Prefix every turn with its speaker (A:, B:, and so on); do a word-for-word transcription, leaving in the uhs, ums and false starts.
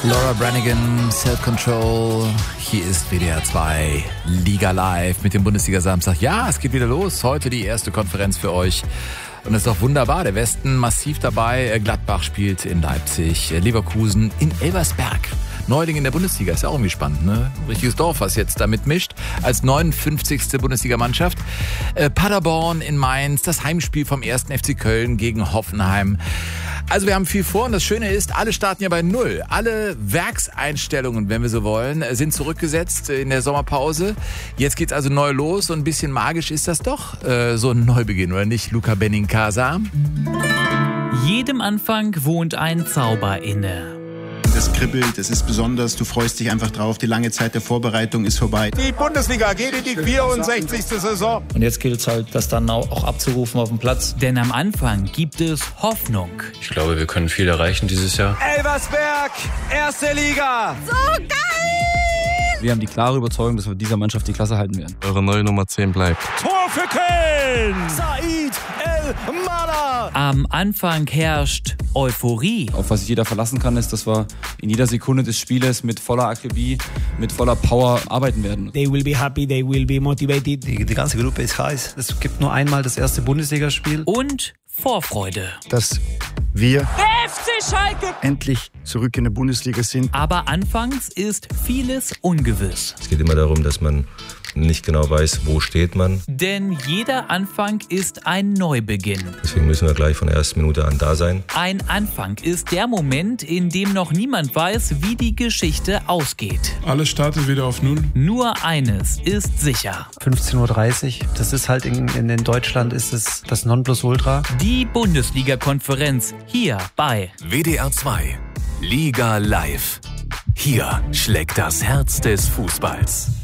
A: Laura Branigan, Self-Control. Hier ist W D R zwei Liga Live mit dem Bundesliga-Samstag. Ja, es geht wieder los. Heute die erste Konferenz für euch. Und das ist doch wunderbar. Der Westen massiv dabei. Gladbach spielt in Leipzig. Leverkusen in Elversberg. Neuling in der Bundesliga, ist ja auch irgendwie spannend, ne? Ein richtiges Dorf, was jetzt damit mischt. Als neunundfünfzigste Bundesligamannschaft. Äh, Paderborn in Mainz, das Heimspiel vom ersten F C Köln gegen Hoffenheim. Also wir haben viel vor und das Schöne ist, alle starten ja bei Null. Alle Werkseinstellungen, wenn wir so wollen, sind zurückgesetzt in der Sommerpause. Jetzt geht's also neu los und ein bisschen magisch ist das doch, äh, so ein Neubeginn, oder nicht, Luca Benincasa?
B: Jedem Anfang wohnt ein Zauber inne.
C: Es kribbelt, es ist besonders, du freust dich einfach drauf, die lange Zeit der Vorbereitung ist vorbei.
D: Die Bundesliga geht in die vierundsechzigste Saison.
E: Und jetzt gilt es halt, das dann auch abzurufen auf dem Platz.
B: Denn am Anfang gibt es Hoffnung.
F: Ich glaube, wir können viel erreichen dieses Jahr.
D: Elversberg, erste Liga.
G: So geil!
H: Wir haben die klare Überzeugung, dass wir dieser Mannschaft die Klasse halten werden.
F: Eure neue Nummer zehn bleibt.
D: Tor für Köln! Said El-Mala!
B: Am Anfang herrscht Euphorie.
H: Auf was sich jeder verlassen kann, ist, dass wir in jeder Sekunde des Spieles mit voller Akribie, mit voller Power arbeiten werden.
I: They will be happy, they will be motivated.
J: Die, die ganze Gruppe ist heiß. Es gibt nur einmal das erste Bundesligaspiel.
B: Und Vorfreude.
K: Dass wir
G: Der F C Schalke
K: endlich zurück in der Bundesliga sind.
B: Aber anfangs ist vieles ungewiss.
F: Es geht immer darum, dass man nicht genau weiß, wo steht man.
B: Denn jeder Anfang ist ein Neubeginn.
F: Deswegen müssen wir gleich von der ersten Minute an da sein.
B: Ein Anfang ist der Moment, in dem noch niemand weiß, wie die Geschichte ausgeht.
L: Alles startet wieder auf Null.
B: Nur eines ist sicher.
J: fünfzehn Uhr dreißig, das ist halt in, in, in Deutschland ist es das Nonplusultra.
B: Die Bundesliga-Konferenz hier bei
M: W D R zwei Liga Live. Hier schlägt das Herz des Fußballs.